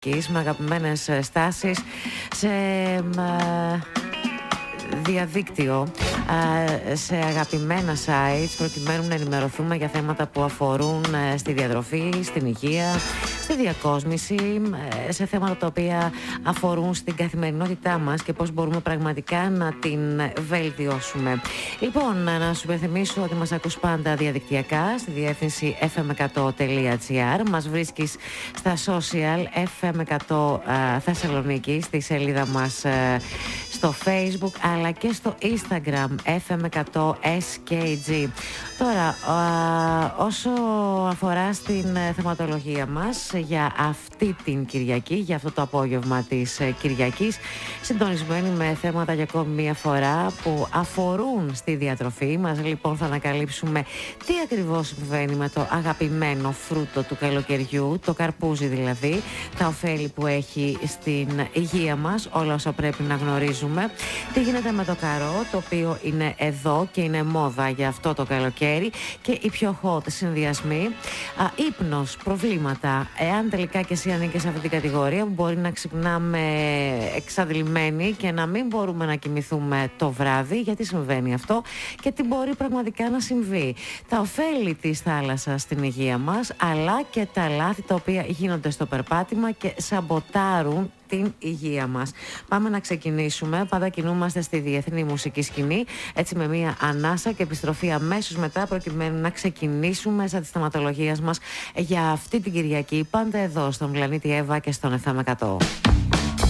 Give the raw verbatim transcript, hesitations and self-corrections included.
με αγαπημένες στάσεις σε διαδίκτυο, σε αγαπημένα sites, προκειμένου να ενημερωθούμε για θέματα που αφορούν στη διατροφή, στην υγεία, στη διακόσμηση, σε θέματα τα οποία αφορούν στην καθημερινότητά μας και πώς μπορούμε πραγματικά να την βελτιώσουμε. Λοιπόν, να σου υπενθυμίσω ότι μας ακούς πάντα διαδικτυακά στη διεύθυνση εφ εμ εκατό τελεία τζι άρ. Μας βρίσκεις στα social εφ εμ εκατό Θεσσαλονίκη, στη σελίδα μας στο Facebook αλλά και στο Instagram εφ εμ εκατό ες κέι τζι. Τώρα, α, όσο αφορά στην θεματολογία μας για αυτή την Κυριακή, για αυτό το απόγευμα της Κυριακής, συντονισμένη με θέματα για ακόμη μία φορά που αφορούν στη διατροφή μας, λοιπόν θα ανακαλύψουμε τι ακριβώς συμβαίνει με το αγαπημένο φρούτο του καλοκαιριού, το καρπούζι δηλαδή, τα ωφέλη που έχει στην υγεία μας, όλα όσα πρέπει να γνωρίζουμε, τι γίνεται με το καρό, το οποίο είναι εδώ και είναι μόδα για αυτό το καλοκαίρι, και οι πιο hot συνδυασμοί, α, ύπνος, προβλήματα, εάν τελικά και εσύ ανήκεις σε αυτή την κατηγορία που μπορεί να ξυπνάμε εξαντλημένοι και να μην μπορούμε να κοιμηθούμε το βράδυ, γιατί συμβαίνει αυτό και τι μπορεί πραγματικά να συμβεί, τα ωφέλη της θάλασσας στην υγεία μας, αλλά και τα λάθη τα οποία γίνονται στο περπάτημα και σαμποτάρουν την υγεία μας. Πάμε να ξεκινήσουμε. Πάντα κινούμαστε στη διεθνή μουσική σκηνή, έτσι με μία ανάσα και επιστροφή αμέσως μετά, προκειμένου να ξεκινήσουμε σαν της θεματολογίας μας για αυτή την Κυριακή, πάντα εδώ στον πλανήτη Εύα και στον εφ εμ εκατό.